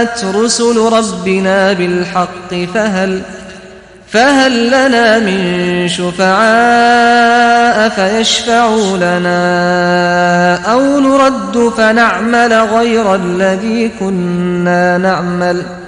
جاءت رسل ربنا بالحق فهل لنا من شفعاء فيشفعوا لنا أو نرد فنعمل غير الذي كنا نعمل